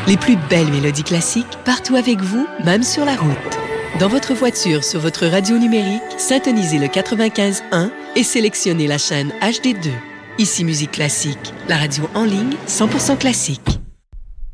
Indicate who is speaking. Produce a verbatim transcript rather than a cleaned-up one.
Speaker 1: Les plus belles mélodies classiques, partout avec vous, même sur la route. Dans votre voiture, sur votre radio numérique, syntonisez le quatre-vingt-quinze un et sélectionnez la chaîne H D deux. Ici Musique Classique, la radio en ligne cent pour cent classique.